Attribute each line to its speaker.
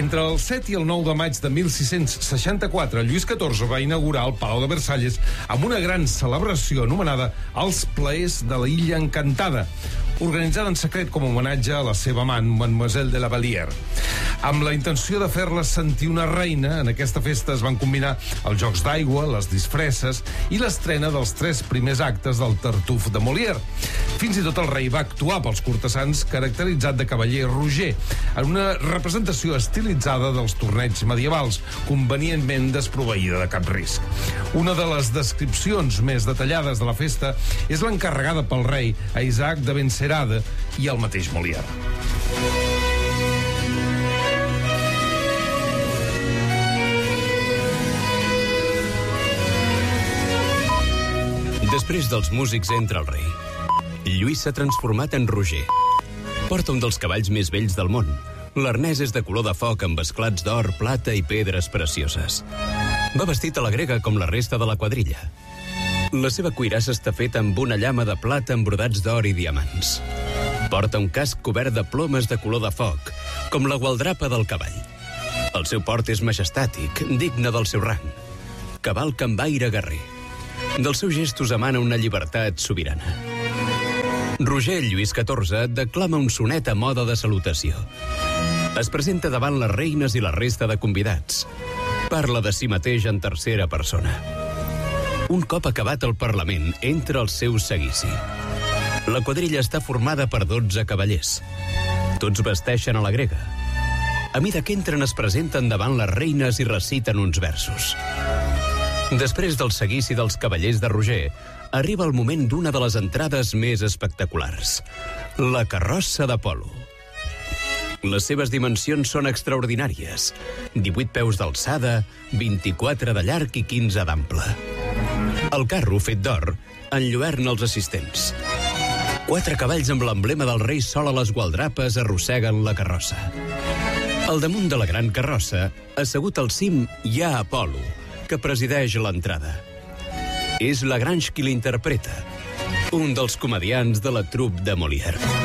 Speaker 1: Entre el 7 i el 9 de maig de 1664, Lluís XIV va inaugurar el Palau de Versalles amb una gran celebració anomenada Els Plaers de la Illa Encantada, organitzada en secret com a homenatge a la seva amant, Mademoiselle de la Vallière. Amb la intenció de fer-la sentir una reina, en aquesta festa es van combinar els jocs d'aigua, les disfresses i l'estrena dels 3 primers actes del Tartuffe de Molière. Fins i tot el rei va actuar pels cortesans caracteritzat de cavaller Roger, en una representació estilitzada dels torneigs medievals, convenientment desproveïda de cap risc. Una de les descripcions més detallades de la festa és l'encarregada pel rei a Isaac de Benserade i el mateix Molière.
Speaker 2: Després dels músics entra el rei. Lluís s'ha transformat en Roger. Porta un dels cavalls més vells del món. L'arnès és de color de foc amb esclats d'or, plata i pedres precioses. Va vestit a la grega com la resta de la quadrilla. La seva cuirassa està feta amb una llama de plata amb brodats d'or i diamants. Porta un casc cobert de plomes de color de foc, com la gualdrapa del cavall. El seu port és majestàtic, digne del seu rang. Cavalca amb aire guerrer. Dels seus gestos emana una llibertat sobirana. Roger Lluís XIV declama un sonet a moda de salutació. Es presenta davant les reines i la resta de convidats. Parla de si mateix en tercera persona. Un cop acabat el Parlament, entra el seu seguici. La quadrilla està formada per 12 cavallers. Tots vesteixen a la grega. A mida que entren es presenten davant les reines i reciten uns versos. Després del seguici dels cavallers de Roger, arriba el moment d'una de les entrades més espectaculars, la carrossa d'Apol·lo. Les seves dimensions són extraordinàries, 18 peus d'alçada, 24 de llarg i 15 d'ample. El carro, fet d'or, enlluerna els assistents. 4 cavalls amb l'emblema del rei sol a les gualdrapes arrosseguen la carrossa. Al damunt de la gran carrossa, assegut al cim, hi ha Apol·lo, que presideix l'entrada. És Lagrange qui l'interpreta, un dels comediants de la troupe de Molière.